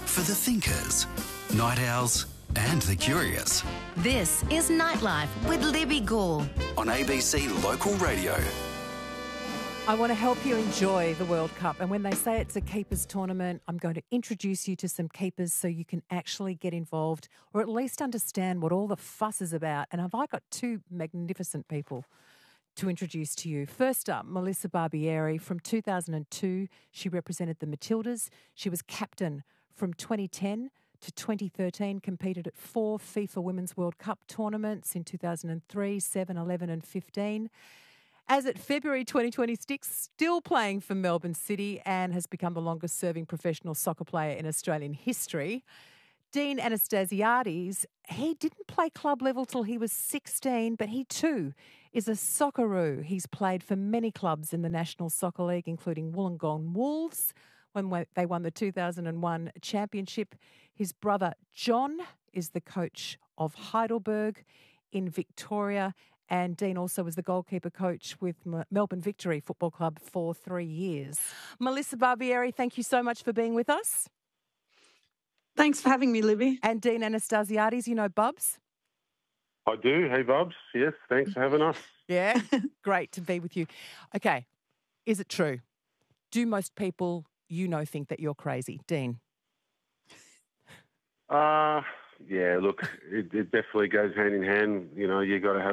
for the thinkers, night owls and the curious. This is Nightlife with Libby Gall On ABC Local Radio. I want to help you enjoy the World Cup. And when they say it's a keepers tournament, I'm going to introduce you to some keepers so you can actually get involved or at least understand what all the fuss is about. And have I got two magnificent people to introduce to you. First up, Melissa Barbieri. From 2002, she represented the Matildas. She was captain from 2010 to 2013, competed at 4 FIFA Women's World Cup tournaments in 2003, 7, 11 and 15. As at February 2026, still playing for Melbourne City and has become the longest-serving professional soccer player in Australian history. Dean Anastasiades, he didn't play club level till he was 16, but he too is a Socceroo. He's played for many clubs in the National Soccer League, including Wollongong Wolves, when they won the 2001 championship. His brother John is the coach of Heidelberg in Victoria, and Dean also was the goalkeeper coach with Melbourne Victory Football Club for 3 years. Melissa Barbieri, thank you so much for being with us. Thanks for having me, Libby. And Dean Anastasiades, you know Bubs? I do. Hey, Bubs. Yes, thanks for having us. Yeah, great to be with you. Okay, is it true? Do most people you know think that you're crazy? Dean? Yeah, look, it definitely goes hand in hand. You know, you got to have,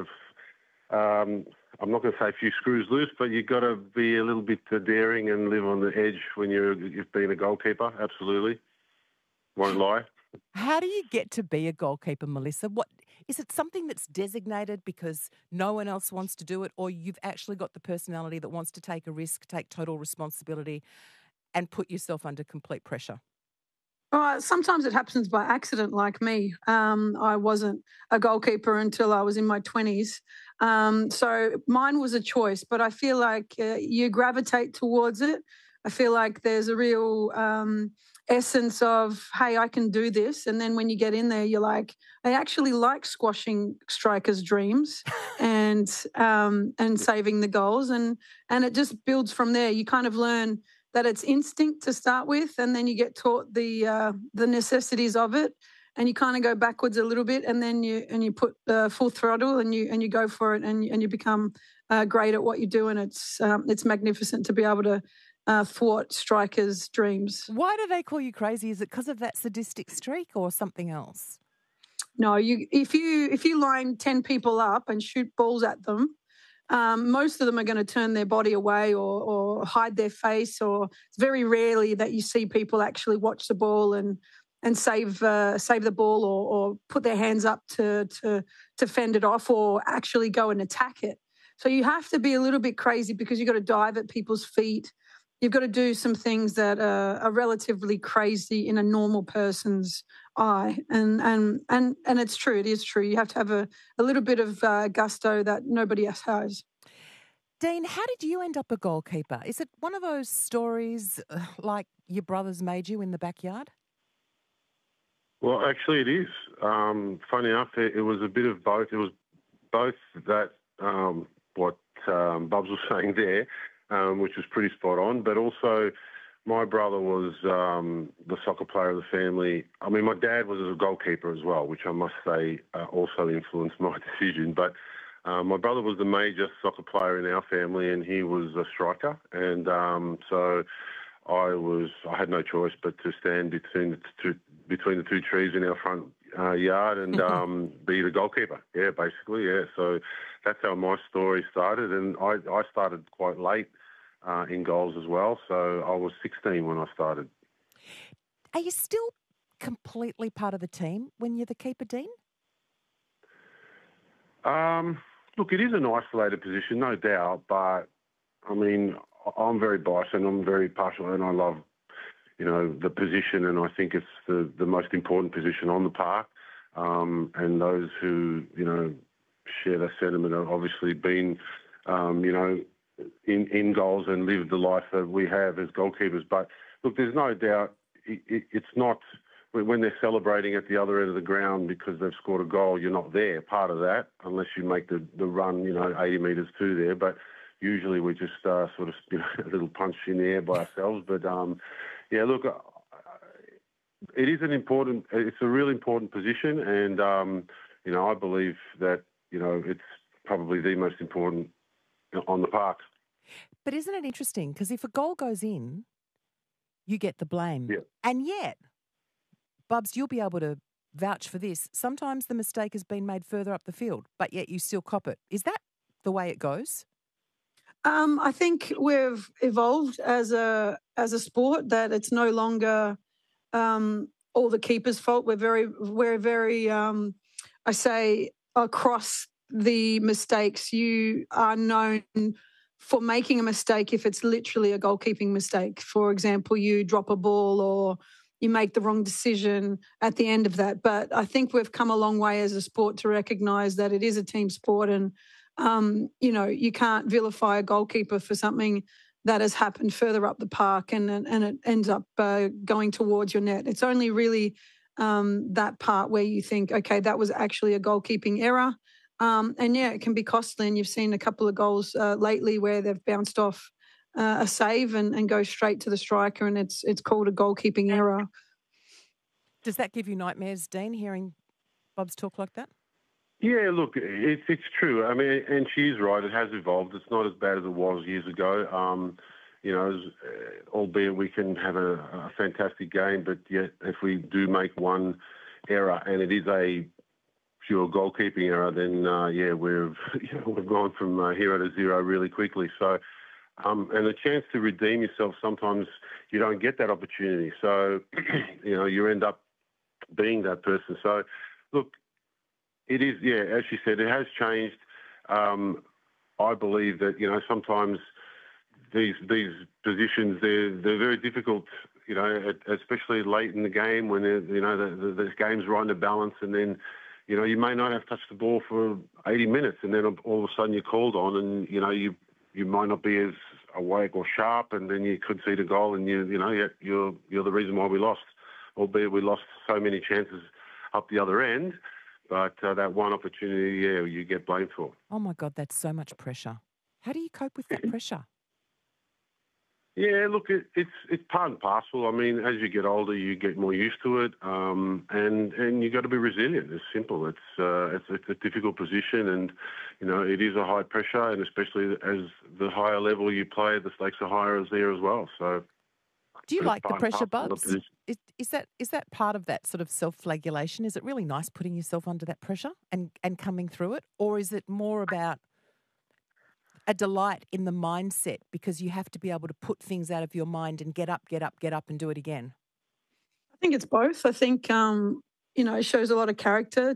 I'm not going to say a few screws loose, but you got to be a little bit daring and live on the edge when you've been a goalkeeper. Absolutely. Won't lie. How do you get to be a goalkeeper, Melissa? What is it, something that's designated because no one else wants to do it, or you've actually got the personality that wants to take a risk, take total responsibility and put yourself under complete pressure? Sometimes it happens by accident, like me. I wasn't a goalkeeper until I was in my 20s. So mine was a choice, but I feel like you gravitate towards it. I feel like there's a real essence of, hey, I can do this. And then when you get in there, you're like, I actually like squashing strikers' dreams and saving the goals. And it just builds from there. You kind of learn that it's instinct to start with, and then you get taught the necessities of it, and you kind of go backwards a little bit, and then you put full throttle and you go for it, and you become great at what you do, and it's magnificent to be able to thwart strikers' dreams. Why do they call you crazy? Is it because of that sadistic streak or something else? No, if you line 10 people up and shoot balls at them, most of them are going to turn their body away or hide their face, or it's very rarely that you see people actually watch the ball and save the ball or put their hands up to fend it off or actually go and attack it. So you have to be a little bit crazy because you've got to dive at people's feet. You've got to do some things that are relatively crazy in a normal person's eye. And it's true. It is true. You have to have a little bit of gusto that nobody else has. Dean, how did you end up a goalkeeper? Is it one of those stories like your brothers made you in the backyard? Well, actually it is. Funny enough, it was a bit of both. It was both that, what Bubs was saying there, which was pretty spot on, but also my brother was the soccer player of the family. I mean, my dad was a goalkeeper as well, which I must say also influenced my decision. But my brother was the major soccer player in our family, and he was a striker. And so I had no choice but to stand between the two trees in our front yard and be the goalkeeper. Yeah, basically, yeah. So that's how my story started, and I started quite late in goals as well. So I was 16 when I started. Are you still completely part of the team when you're the keeper, Dean? Look, it is an isolated position, no doubt, but I mean, I'm very biased and I'm very partial, and I love, the position, and I think it's the most important position on the park. And those who, share that sentiment have obviously been, in goals and lived the life that we have as goalkeepers. But look, there's no doubt it's not, when they're celebrating at the other end of the ground because they've scored a goal, you're not there, part of that, unless you make the run, 80 metres to there. But usually we just sort of a little punch in the air by ourselves. But, yeah, look, it is it's a really important position, and I believe that it's probably the most important on the park. But isn't it interesting? Because if a goal goes in, you get the blame. Yeah. And yet, Bubs, you'll be able to vouch for this. Sometimes the mistake has been made further up the field, but yet you still cop it. Is that the way it goes? I think we've evolved as a sport that it's no longer all the keeper's fault. We're very I say across the mistakes. You are known for making a mistake if it's literally a goalkeeping mistake. For example, you drop a ball or you make the wrong decision at the end of that. But I think we've come a long way as a sport to recognise that it is a team sport, and you can't vilify a goalkeeper for something that has happened further up the park and it ends up going towards your net. It's only really that part where you think, okay, that was actually a goalkeeping error. It can be costly. And you've seen a couple of goals lately where they've bounced off a save and go straight to the striker, and it's called a goalkeeping error. Does that give you nightmares, Dean, hearing Bob's talk like that? Yeah, look, it's true. I mean, and she's right. It has evolved. It's not as bad as it was years ago. Albeit we can have a fantastic game, but yet if we do make one error and it is a pure goalkeeping error, then we've gone from hero to zero really quickly. So, and a chance to redeem yourself, sometimes you don't get that opportunity. So, you end up being that person. So, look. It is, as she said, it has changed. I believe that, sometimes these positions, they're very difficult, especially late in the game when, the game's right in the balance, and then, you may not have touched the ball for 80 minutes, and then all of a sudden you're called on, and, you might not be as awake or sharp, and then you could see the goal, and you're the reason why we lost, albeit we lost so many chances up the other end. But that one opportunity, you get blamed for. Oh, my God, that's so much pressure. How do you cope with that pressure? Yeah, look, it's part and parcel. I mean, as you get older, you get more used to it, and you got to be resilient. It's simple. It's a difficult position, and it is a high pressure, and especially as the higher level you play, the stakes are higher there as well. So. Do you like the pressure, Bubs? Is that part of that sort of self-flagellation? Is it really nice putting yourself under that pressure and coming through it? Or is it more about a delight in the mindset because you have to be able to put things out of your mind and get up and do it again? I think it's both. I think, it shows a lot of character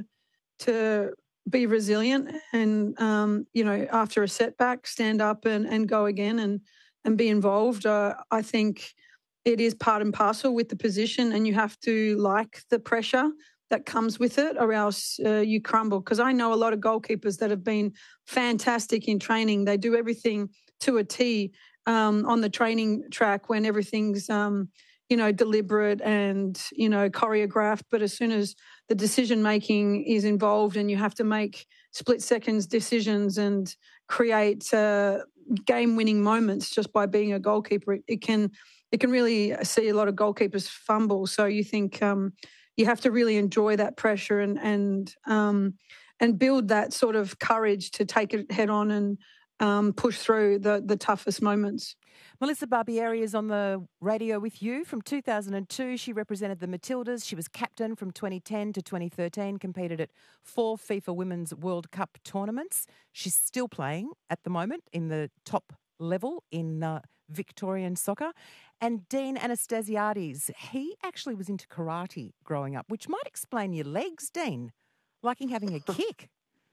to be resilient and, after a setback, stand up and go again and be involved. I think it is part and parcel with the position, and you have to like the pressure that comes with it, or else you crumble. Because I know a lot of goalkeepers that have been fantastic in training. They do everything to a T on the training track when everything's deliberate and choreographed. But as soon as the decision making is involved and you have to make split seconds decisions and create game-winning moments just by being a goalkeeper, it can really see a lot of goalkeepers fumble. So you think you have to really enjoy that pressure and build that sort of courage to take it head on and push through the toughest moments. Melissa Barbieri is on the radio with you. From 2002, she represented the Matildas. She was captain from 2010 to 2013, competed at 4 FIFA Women's World Cup tournaments. She's still playing at the moment in the top level in Victorian soccer. And Dean Anastasiades, he actually was into karate growing up, which might explain your legs, Dean, liking having a kick.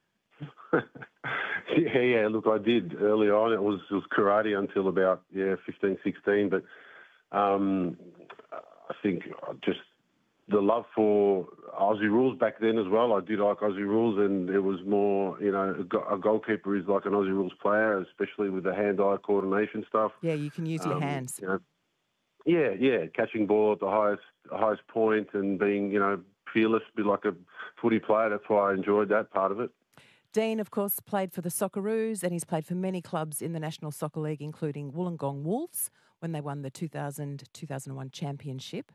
Yeah, look, I did early on. It was karate until about 15, 16. But I think just the love for Aussie rules back then as well. I did like Aussie rules, and it was more, a goalkeeper is like an Aussie rules player, especially with the hand-eye coordination stuff. Yeah, you can use your hands. Catching ball at the highest point and being, fearless, be like a footy player. That's why I enjoyed that part of it. Dean, of course, played for the Socceroos, and he's played for many clubs in the National Soccer League, including Wollongong Wolves when they won the 2000-2001 championship.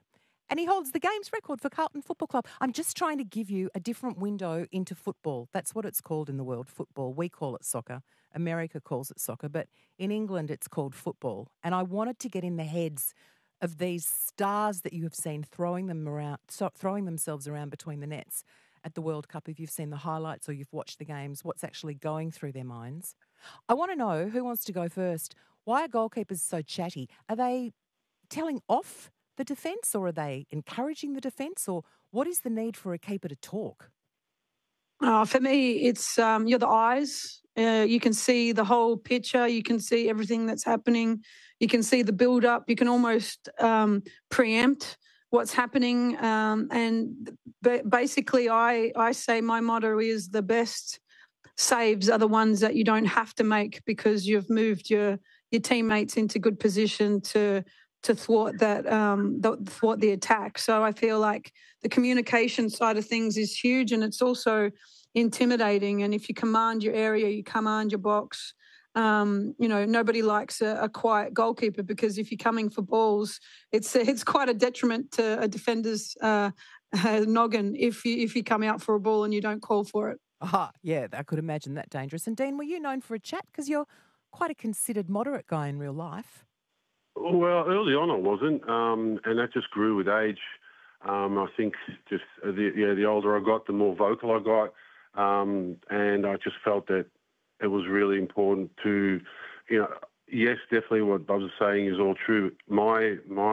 And he holds the games record for Carlton Football Club. I'm just trying to give you a different window into football. That's what it's called in the world, football. We call it soccer. America calls it soccer. But in England, it's called football. And I wanted to get in the heads of these stars that you have seen throwing themselves around between the nets at the World Cup. If you've seen the highlights or you've watched the games, what's actually going through their minds. I want to know, who wants to go first? Why are goalkeepers so chatty? Are they telling off the defence, or are they encouraging the defence, or what is the need for a keeper to talk? For me, it's you're the eyes. You can see the whole picture. You can see everything that's happening. You can see the build-up. You can almost preempt what's happening. And basically, I say my motto is the best saves are the ones that you don't have to make because you've moved your teammates into good position to thwart that thwart the attack. So I feel like the communication side of things is huge, and it's also intimidating. And if you command your area, you command your box. Nobody likes a quiet goalkeeper, because if you're coming for balls, it's quite a detriment to a defender's noggin if you come out for a ball and you don't call for it. Yeah, I could imagine that dangerous. And Dean, were you known for a chat? Because you're quite a considered moderate guy in real life. Well, early on I wasn't, and that just grew with age. I think just the older I got, the more vocal I got, and I just felt that it was really important to, yes, definitely what Bubs is saying is all true. My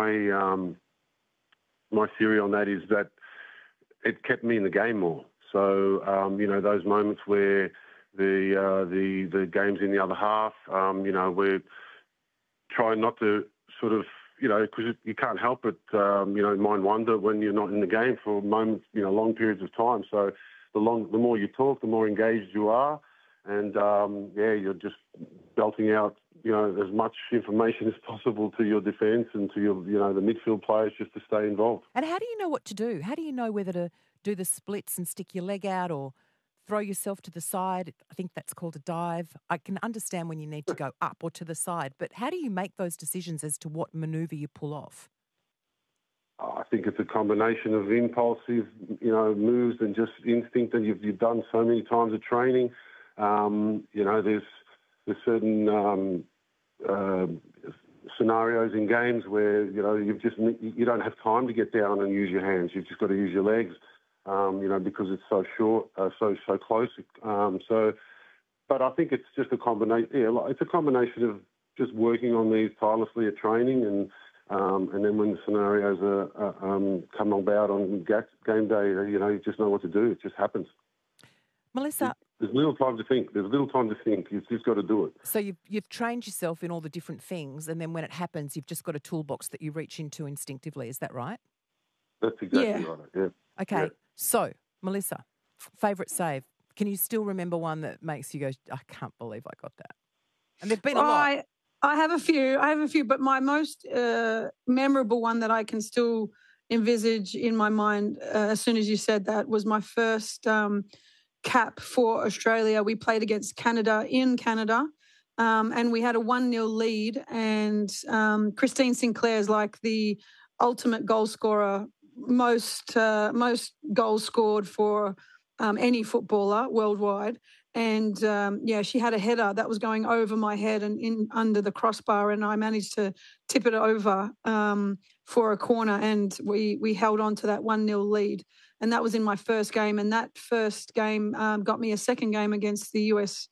theory on that is that it kept me in the game more. So those moments where the game's in the other half, we're trying not to sort of, because you can't help it, mind wander when you're not in the game for moments, long periods of time. So the more you talk, the more engaged you are, and you're just belting out, as much information as possible to your defence and to your, the midfield players, just to stay involved. And how do you know what to do? How do you know whether to do the splits and stick your leg out, or throw yourself to the side? I think that's called a dive. I can understand when you need to go up or to the side, but how do you make those decisions as to what manoeuvre you pull off? I think it's a combination of impulsive, moves and just instinct that you've done so many times of training. There's certain scenarios in games where you don't have time to get down and use your hands. You've just got to use your legs. Because it's so short, so close. But I think it's just a combination. Yeah, it's a combination of just working on these tirelessly at training, and then when the scenarios come about on game day, you just know what to do. It just happens. Melissa, there's little time to think. You've just got to do it. So you've trained yourself in all the different things, and then when it happens, you've just got a toolbox that you reach into instinctively. Is that right? That's exactly right. Yeah. Okay. Yeah. So, Melissa, favourite save. Can you still remember one that makes you go, I can't believe I got that? And there've been a lot. I have a few, but my most memorable one that I can still envisage in my mind as soon as you said that was my first cap for Australia. We played against Canada in Canada, and we had a 1-0 lead, and Christine Sinclair's like the ultimate goal scorer, most goals scored for any footballer worldwide. And she had a header that was going over my head and in under the crossbar, and I managed to tip it over for a corner, and we held on to that 1-0 lead. And that was in my first game, and that first game got me a second game against the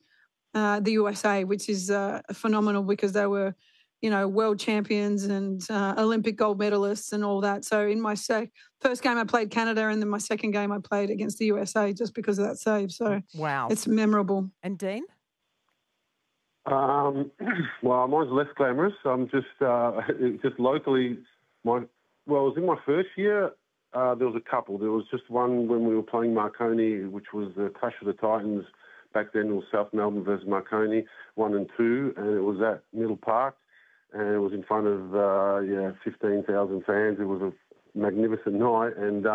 USA, which is phenomenal because they were, world champions and Olympic gold medalists and all that. So in my first game, I played Canada, and then my second game, I played against the USA just because of that save. So wow, it's memorable. And Dean? Well, mine's less glamorous. I'm just locally. It was in my first year. There was a couple. There was just one when we were playing Marconi, which was the Clash of the Titans. Back then, it was South Melbourne versus Marconi, 1 and 2, and it was at Middle Park. And it was in front of 15,000 fans. It was a magnificent night, and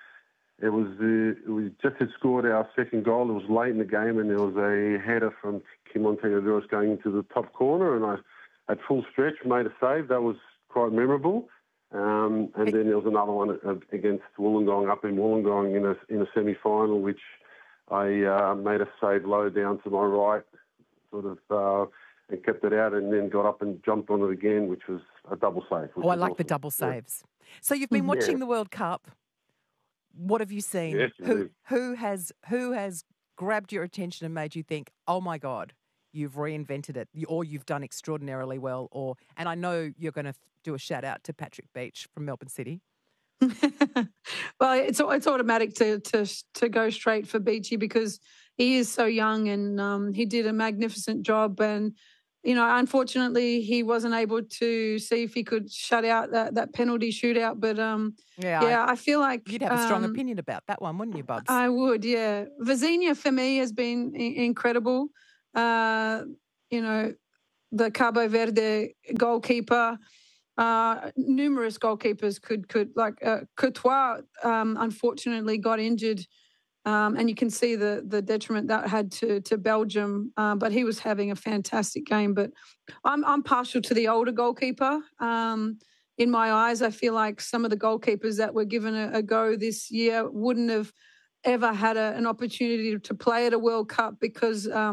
we just had scored our second goal. It was late in the game, and there was a header from Kim Monteadoros going into the top corner, and I, at full stretch, made a save. That was quite memorable. And then there was another one against Wollongong up in Wollongong in a semi-final, which I made a save low down to my right, sort of, and kept it out, and then got up and jumped on it again, which was a double save. Oh, I like the double saves. So you've been watching the World Cup. What have you seen? Yes, who has grabbed your attention and made you think, oh my God, you've reinvented it, or you've done extraordinarily well, and I know you're going to do a shout out to Patrick Beach from Melbourne City. Well, it's automatic to go straight for Beachy because he is so young and he did a magnificent job. And unfortunately, he wasn't able to see if he could shut out that penalty shootout. But I feel like you'd have a strong opinion about that one, wouldn't you, Bubs? I would, yeah. Vazina for me has been incredible. The Cabo Verde goalkeeper. Numerous goalkeepers could like Courtois unfortunately got injured, and you can see the detriment that had to Belgium, but he was having a fantastic game. But I'm partial to the older goalkeeper. In my eyes, I feel like some of the goalkeepers that were given a go this year wouldn't have ever had an opportunity to play at a World Cup because